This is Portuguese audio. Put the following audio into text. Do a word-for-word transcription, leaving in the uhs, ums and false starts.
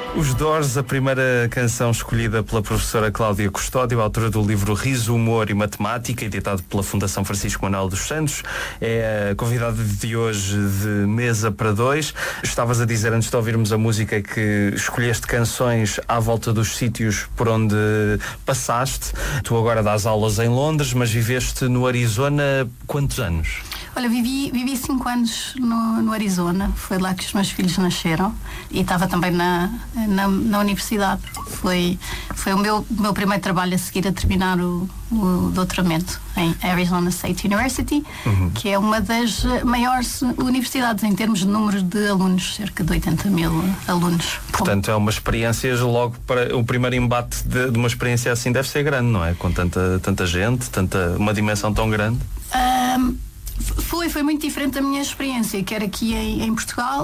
Os Doors, a primeira canção escolhida pela professora Cláudia Custódio, autora do livro Riso, Humor e Matemática, editado pela Fundação Francisco Manuel dos Santos, é a convidada de hoje de Mesa para Dois. Estavas a dizer, antes de ouvirmos a música, que escolheste canções à volta dos sítios por onde passaste. Tu agora dás aulas em Londres, mas viveste no Arizona quantos anos? Olha, vivi, vivi cinco anos no, no Arizona. Foi lá que os meus filhos nasceram. E estava também na, na, na universidade. Foi, foi o meu, meu primeiro trabalho a seguir a terminar o, o doutoramento em Arizona State University, uhum. que é uma das maiores universidades em termos de número de alunos, cerca de oitenta mil alunos. Portanto, é uma experiência logo para o primeiro embate de, de uma experiência assim deve ser grande, não é? Com tanta, tanta gente, tanta, uma dimensão tão grande. Um, Foi, foi muito diferente da minha experiência, quer aqui em, em Portugal,